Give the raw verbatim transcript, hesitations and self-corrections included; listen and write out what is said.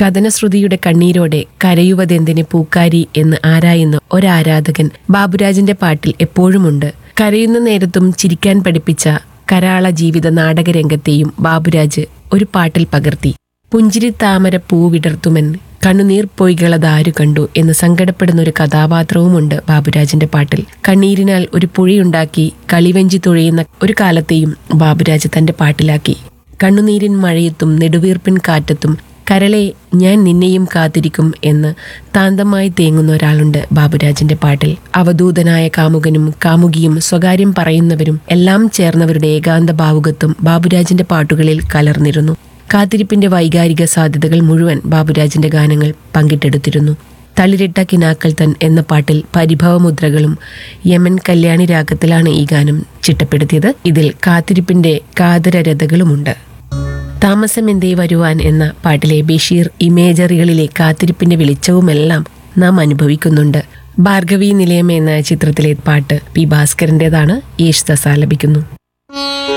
കഥനശ്രുതിയുടെ കണ്ണീരോടെ കരയുവതെന്തിന് പൂക്കാരി എന്ന് ആരായുന്ന ഒരാരാധകൻ ബാബുരാജിന്റെ പാട്ടിൽ എപ്പോഴുമുണ്ട്. കരയുന്ന നേരത്തും ചിരിക്കാൻ പഠിപ്പിച്ച കരാള ജീവിത നാടകരംഗത്തെയും ബാബുരാജ് ഒരു പാട്ടിൽ പകർത്തി. പുഞ്ചിരി താമര പൂവിടർത്തുമെൻ കണ്ണുനീർ പൊയ്കളതാരു കണ്ടു എന്ന് സങ്കടപ്പെടുന്ന ഒരു കഥാപാത്രവുമുണ്ട് ബാബുരാജിന്റെ പാട്ടിൽ. കണ്ണീരിനാൽ ഒരു പുഴയുണ്ടാക്കി കളിവഞ്ചി തുഴയുന്ന ഒരു കാലത്തെയും ബാബുരാജ് തന്റെ പാട്ടിലാക്കി. കണ്ണുനീരിൻ മഴയത്തും നെടുവീർപ്പിൻ കാറ്റത്തും കരളെ ഞാൻ നിന്നെയും കാത്തിരിക്കും എന്ന് താന്തമായി തേങ്ങുന്ന ഒരാളുണ്ട് ബാബുരാജിന്റെ പാട്ടിൽ. അവധൂതനായ കാമുകനും കാമുകിയും സ്വകാര്യം പറയുന്നവരും എല്ലാം ചേർന്നവരുടെ ഏകാന്ത ഭാവുകത്വം ബാബുരാജിന്റെ പാട്ടുകളിൽ കലർന്നിരുന്നു. കാത്തിരിപ്പിന്റെ വൈകാരിക സാധ്യതകൾ മുഴുവൻ ബാബുരാജിന്റെ ഗാനങ്ങൾ പങ്കിട്ടെടുത്തിരുന്നു. തളിരിട്ട കിനാക്കൾ തൻ എന്ന പാട്ടിൽ പരിഭവമുദ്രകളും യമൻ കല്യാണി രാഗത്തിലാണ് ഈ ഗാനം ചിട്ടപ്പെടുത്തിയത്. ഇതിൽ കാത്തിരിപ്പിന്റെ കാതരരഥകളുമുണ്ട്. താമസമെന്തേ വരുവാൻ എന്ന പാട്ടിലെ ബഷീർ ഇമേജറികളിലെ കാത്തിരിപ്പിന്റെ വെളിച്ചവുമെല്ലാം നാം അനുഭവിക്കുന്നുണ്ട്. ഭാർഗവി നിലയം എന്ന ചിത്രത്തിലെ പാട്ട് പി ഭാസ്കരന്റേതാണ്. യേശുദാസ് ആലപിക്കുന്നു.